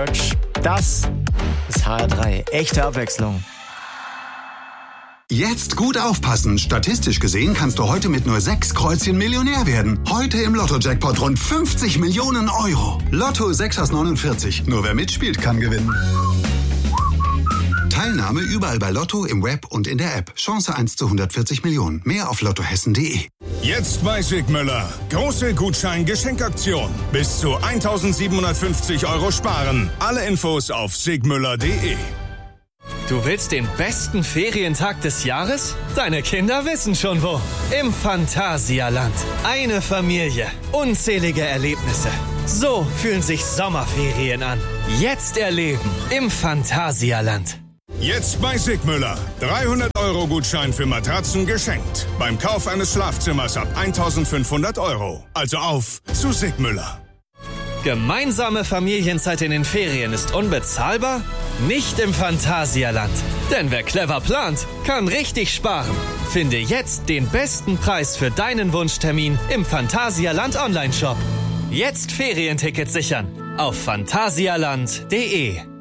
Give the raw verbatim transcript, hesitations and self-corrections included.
Research. Das ist H R drei. Echte Abwechslung. Jetzt gut aufpassen. Statistisch gesehen kannst du heute mit nur sechs Kreuzchen Millionär werden. Heute im Lotto-Jackpot rund fünfzig Millionen Euro. Lotto sechs aus neunundvierzig. Nur wer mitspielt, kann gewinnen. Teilnahme überall bei Lotto, im Web und in der App. Chance eins zu hundertvierzig Millionen. Mehr auf lottohessen punkt de. Jetzt bei Sigmüller. Große Gutschein-Geschenkaktion. Bis zu eintausendsiebenhundertfünfzig Euro sparen. Alle Infos auf sigmüller punkt de. Du willst den besten Ferientag des Jahres? Deine Kinder wissen schon wo. Im Phantasialand. Eine Familie. Unzählige Erlebnisse. So fühlen sich Sommerferien an. Jetzt erleben im Phantasialand. Jetzt bei Sigmüller. dreihundert Euro Gutschein für Matratzen geschenkt. Beim Kauf eines Schlafzimmers ab eintausendfünfhundert Euro. Also auf zu Sigmüller. Gemeinsame Familienzeit in den Ferien ist unbezahlbar? Nicht im Phantasialand. Denn wer clever plant, kann richtig sparen. Finde jetzt den besten Preis für deinen Wunschtermin im Phantasialand Online-Shop. Jetzt Ferientickets sichern auf phantasialand punkt de.